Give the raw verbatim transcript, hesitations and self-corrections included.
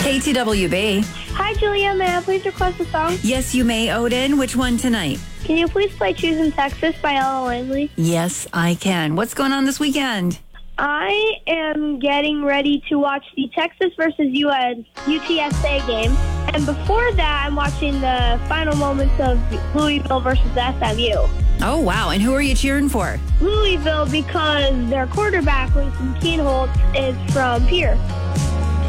K T W B. Hi, Julia. May I please request a song? Yes, you may, Odin. Which one tonight? Can you please play Choosing Texas by Ella Langley? Yes, I can. What's going on this weekend? I am getting ready to watch the Texas versus U T S A game. And before that, I'm watching the final moments of Louisville versus S M U. Oh, wow. And who are you cheering for? Louisville, because their quarterback, Winston Keenholz, is from Pierre.